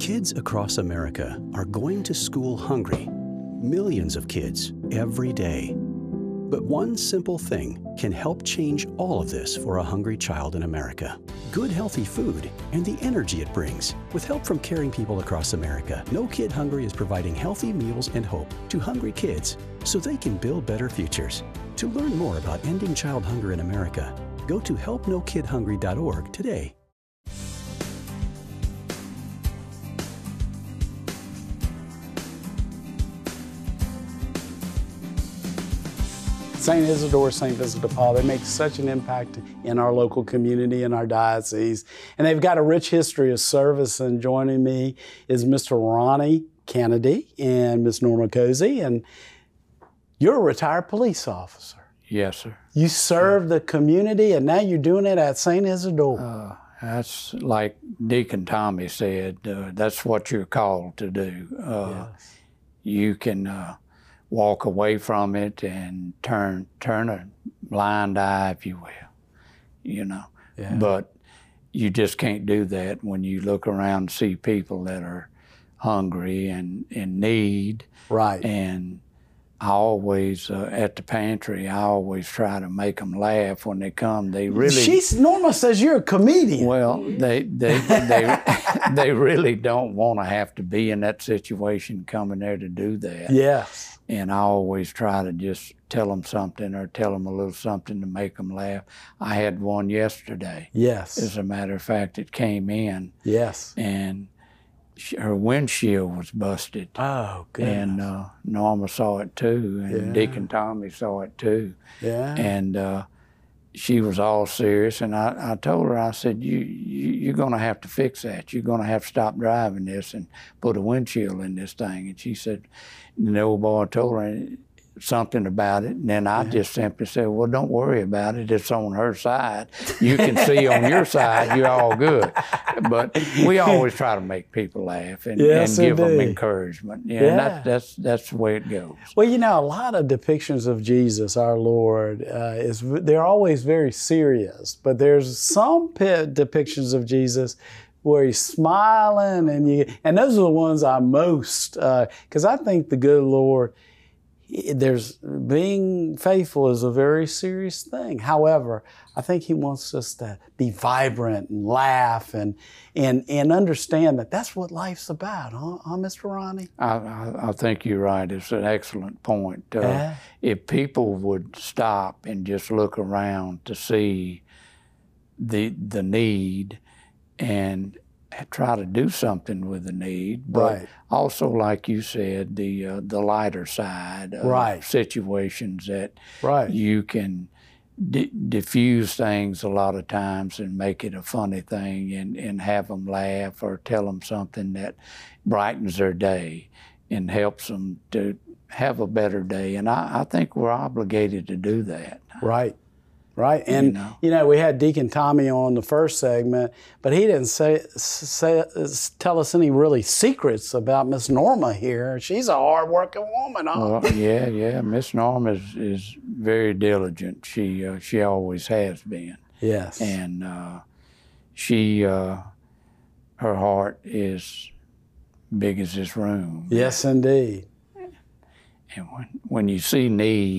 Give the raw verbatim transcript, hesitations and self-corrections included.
Kids across America are going to school hungry. Millions of kids every day. But one simple thing can help change all of this for a hungry child in America. Good, healthy food and the energy it brings. With help from caring people across America, No Kid Hungry is providing healthy meals and hope to hungry kids so they can build better futures. To learn more about ending child hunger in America, go to help no kid hungry dot org today. Saint Isidore, Saint Vincent de Paul, they make such an impact in our local community, in our diocese. And they've got a rich history of service. And joining me is Mister Ronnie Kennedy and Miss Norma Cozy. And you're a retired police officer. Yes, sir. You serve the community, and now you're doing it at Saint Isidore. Uh, that's like Deacon Tommy said, uh, that's what you're called to do. Uh, yes. You can uh, walk away from it and turn turn a blind eye, if you will, you know. Yeah. But you just can't do that when you look around and see people that are hungry and in need. Right. And I always, uh, at the pantry, I always try to make them laugh when they come. They really... She's, Norma says you're a comedian. Well, they they they, they really don't want to have to be in that situation coming there to do that. Yes. And I always try to just tell them something or tell them a little something to make them laugh. I had one yesterday. Yes. As a matter of fact, it came in. Yes. And her windshield was busted. Oh, goodness. And uh, Norma saw it too, and Yeah. Deacon Tommy saw it too. Yeah. And uh, she was all serious, and I, I told her, I said, you, you, you're gonna have to fix that. You're gonna have to stop driving this and put a windshield in this thing. And she said, and the old boy told her something about it, and then I Yeah. just simply said, well, don't worry about it. It's on her side. You can see on your side, you're all good. But we always try to make people laugh and, Yes, and give them indeed. encouragement. Yeah, Yeah. And that, that's, that's the way it goes. Well, you know, a lot of depictions of Jesus, our Lord, uh, is they're always very serious, but there's some pi- depictions of Jesus where he's smiling, and you, and those are the ones I most, because uh, I think the good Lord, there's being faithful is a very serious thing. However, I think he wants us to be vibrant and laugh and and and understand that that's what life's about, huh, huh Mister Ronnie? I, I, I think you're right. It's an excellent point. Uh, Yeah. If people would stop and just look around to see the the need and try to do something with the need, but Right. also, like you said, the uh, the lighter side of Right. situations that Right. you can di diffuse things a lot of times and make it a funny thing and, and have them laugh or tell them something that brightens their day and helps them to have a better day. And I, I think we're obligated to do that. Right, right. And, you You know. know. we had Deacon Tommy on the first segment, but he didn't say, say tell us any really secrets about Miss Norma here. She's a hard-working woman, huh? Well, yeah, yeah. Miss Norma is, is very diligent. She uh, she always has been. Yes. And uh, she, uh, her heart is big as this room. Yes, indeed. And when, when you see need,